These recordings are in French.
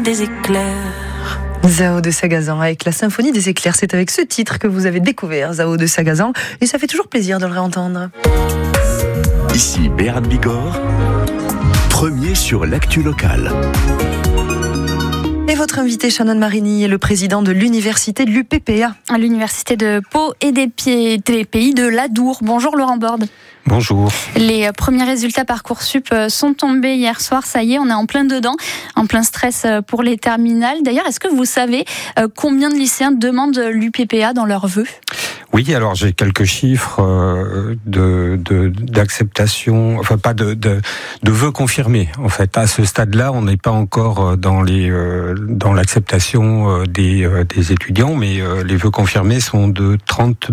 des éclairs. Zao de Sagazan avec la symphonie des éclairs. C'est avec ce titre que vous avez découvert Zao de Sagazan et ça fait toujours plaisir de le réentendre. Ici Béat Bigorre, premier sur l'actu locale. Et votre invité, Shannon Marini, est le président de l'université de l'UPPA. À l'université de Pau et des Pays de l'Adour. Bonjour Laurent Borde. Bonjour. Les premiers résultats Parcoursup sont tombés hier soir. Ça y est, on est en plein dedans, en plein stress pour les terminales. D'ailleurs, est-ce que vous savez combien de lycéens demandent l'UPPA dans leurs vœux ? Oui, alors j'ai quelques chiffres d'acceptation, enfin pas de vœux confirmés. En fait, à ce stade-là, on n'est pas encore dans l'acceptation des étudiants, mais les vœux confirmés sont de 30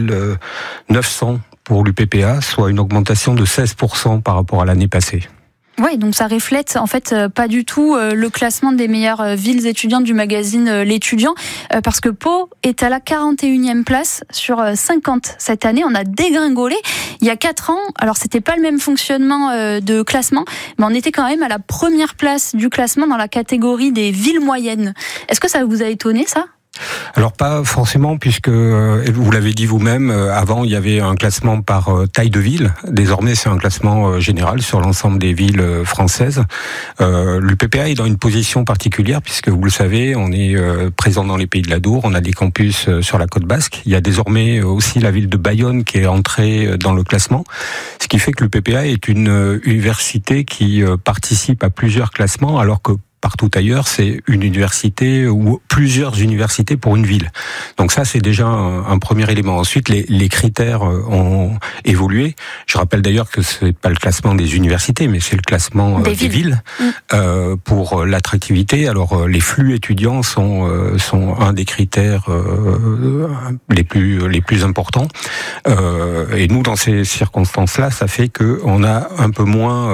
900 pour l'UPPA, soit une augmentation de 16% par rapport à l'année passée. Oui, donc ça reflète en fait pas du tout le classement des meilleures villes étudiantes du magazine L'Étudiant, parce que Pau est à la 41e place sur 50 cette année. On a dégringolé. Il y a 4 ans, alors c'était pas le même fonctionnement de classement, mais on était quand même à la première place du classement dans la catégorie des villes moyennes. Est-ce que ça vous a étonné, ça ? Alors pas forcément, puisque vous l'avez dit vous-même, avant il y avait un classement par taille de ville. Désormais c'est un classement général sur l'ensemble des villes françaises. L'UPPA est dans une position particulière, puisque vous le savez, on est présent dans les Pays de l'Adour, on a des campus sur la côte basque. Il y a désormais aussi la ville de Bayonne qui est entrée dans le classement, ce qui fait que l'UPPA est une université qui participe à plusieurs classements, alors que partout ailleurs, c'est une université ou plusieurs universités pour une ville. Donc ça, c'est déjà un premier élément. Ensuite, les critères ont évolué. Je rappelle d'ailleurs que c'est pas le classement des universités, mais c'est le classement des villes. Pour l'attractivité. Alors, les flux étudiants sont un des critères les plus importants. Et nous, dans ces circonstances-là, ça fait que on a un peu moins,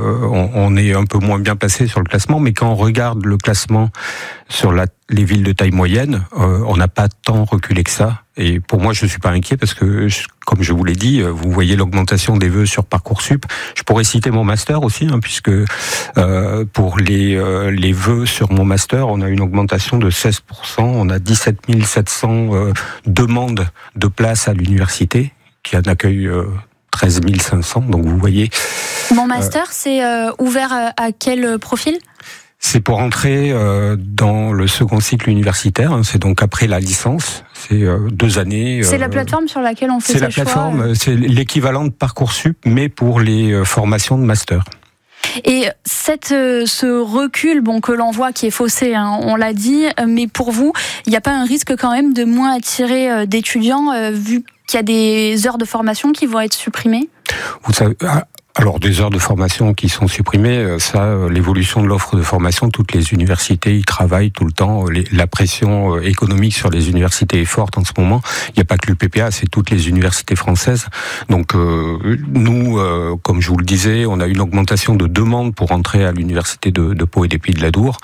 on est un peu moins bien placé sur le classement, mais quand on regarde le classement sur les villes de taille moyenne, on n'a pas tant reculé que ça. Et pour moi, je ne suis pas inquiet parce que, comme je vous l'ai dit, vous voyez l'augmentation des vœux sur Parcoursup. Je pourrais citer mon master aussi, puisque pour les vœux sur mon master, on a une augmentation de 16%. On a 17 700 demandes de place à l'université, qui en accueille 13 500. Donc vous voyez. Mon master, c'est ouvert à quel profil ? C'est pour entrer dans le second cycle universitaire. C'est donc après la licence. C'est 2 années. C'est la plateforme sur laquelle on fait ses choix. C'est la plateforme. C'est l'équivalent de Parcoursup, mais pour les formations de master. Et ce recul, que l'on voit qui est faussé, on l'a dit, mais pour vous, il n'y a pas un risque quand même de moins attirer d'étudiants vu qu'il y a des heures de formation qui vont être supprimées ? Vous savez. Alors, des heures de formation qui sont supprimées, ça, l'évolution de l'offre de formation, toutes les universités y travaillent tout le temps. La pression économique sur les universités est forte en ce moment. Il n'y a pas que l'UPPA, c'est toutes les universités françaises. Donc, nous, comme je vous le disais, on a une augmentation de demandes pour entrer à l'université de Pau et des Pays de l'Adour.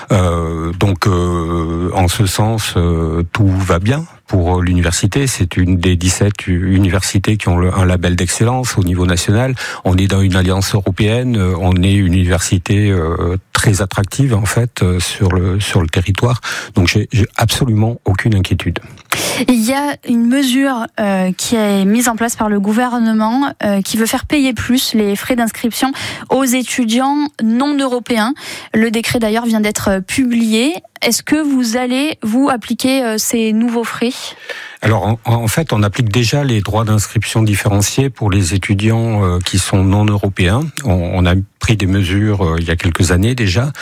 Donc, en ce sens, tout va bien. Pour l'université, c'est une des 17 universités qui ont un label d'excellence au niveau national. On est dans une alliance européenne, on est une université très attractive en fait sur le territoire. Donc j'ai absolument aucune inquiétude. Il y a une mesure qui est mise en place par le gouvernement qui veut faire payer plus les frais d'inscription aux étudiants non européens. Le décret d'ailleurs vient d'être publié. Est-ce que vous allez, appliquer ces nouveaux frais ? Alors en fait, on applique déjà les droits d'inscription différenciés pour les étudiants qui sont non européens. On a pris des mesures il y a quelques années déjà.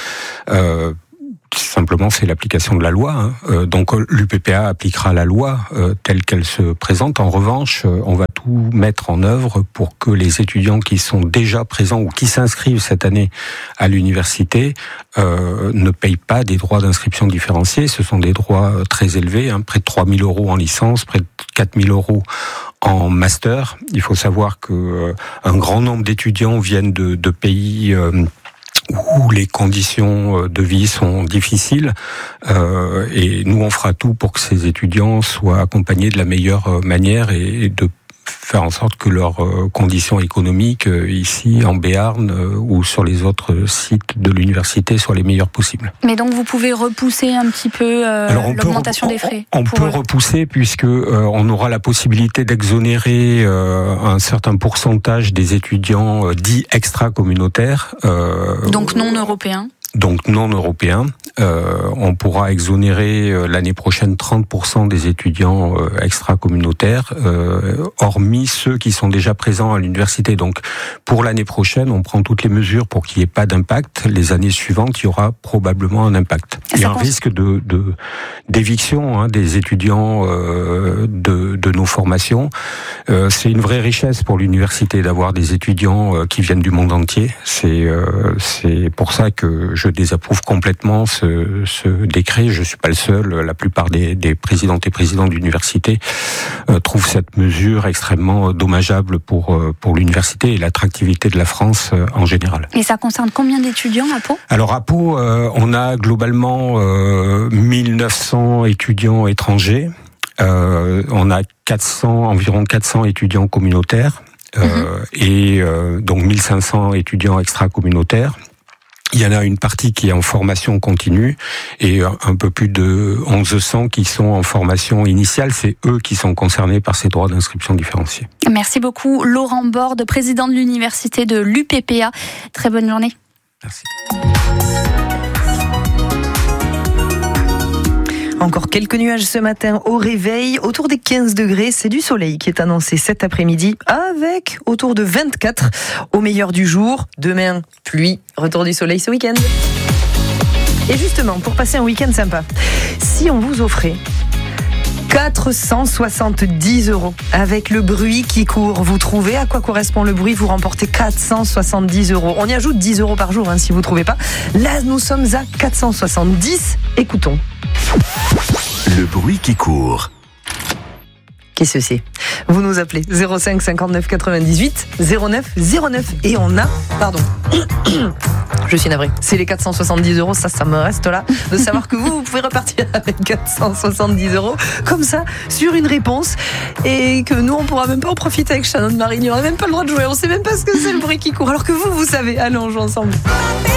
Simplement, c'est l'application de la loi. Donc, l'UPPA appliquera la loi telle qu'elle se présente. En revanche, on va tout mettre en œuvre pour que les étudiants qui sont déjà présents ou qui s'inscrivent cette année à l'université ne payent pas des droits d'inscription différenciés. Ce sont des droits très élevés, près de 3 000 € en licence, près de 4 000 € en master. Il faut savoir que un grand nombre d'étudiants viennent de pays où les conditions de vie sont difficiles, et nous on fera tout pour que ces étudiants soient accompagnés de la meilleure manière et de faire en sorte que leurs conditions économiques ici en Béarn ou sur les autres sites de l'université soient les meilleures possibles. Mais donc vous pouvez repousser un petit peu l'augmentation des frais. On peut repousser puisque on aura la possibilité d'exonérer un certain pourcentage des étudiants dits extra-communautaires. Donc non européens. Donc non européens. On pourra exonérer l'année prochaine 30% des étudiants extra-communautaires, hormis ceux qui sont déjà présents à l'université. Donc pour l'année prochaine, on prend toutes les mesures pour qu'il n'y ait pas d'impact. Les années suivantes, il y aura probablement un impact. Il y a un risque d'éviction des étudiants de nos formations. C'est une vraie richesse pour l'université d'avoir des étudiants qui viennent du monde entier. C'est pour ça que je désapprouve complètement ce décret. Je suis pas le seul. La plupart des présidentes et présidents d'université trouvent cette mesure extrêmement dommageable pour l'université et l'attractivité de la France en général. Et ça concerne combien d'étudiants à Pau ? Alors à Pau, on a globalement 1900 étudiants étrangers. On a environ 400 étudiants communautaires et donc 1500 étudiants extra-communautaires. Il y en a une partie qui est en formation continue et un peu plus de 1100 qui sont en formation initiale. C'est eux qui sont concernés par ces droits d'inscription différenciés. Merci beaucoup Laurent Borde, président de l'université de l'UPPA. Très bonne journée. Merci. Encore quelques nuages ce matin au réveil, autour des 15 degrés. C'est du soleil qui est annoncé cet après-midi avec autour de 24 au meilleur du jour. Demain, pluie, retour du soleil ce week-end. Et justement, pour passer un week-end sympa, si on vous offrait 470 € avec le bruit qui court, vous trouvez à quoi correspond le bruit, vous remportez 470 €. On y ajoute 10 € par jour si vous ne trouvez pas. Là, nous sommes à 470. Écoutons. Le bruit qui court. Qu'est-ce que c'est ? Vous nous appelez 05 59 98 09 09 et on a... Pardon. Je suis navrée. C'est les 470 €, ça me reste là. De savoir que vous pouvez repartir avec 470 € comme ça, sur une réponse. Et que nous, on pourra même pas en profiter avec Shannon Marigny. On n'a même pas le droit de jouer. On sait même pas ce que c'est le bruit qui court. Alors que vous savez. Allez, on joue ensemble.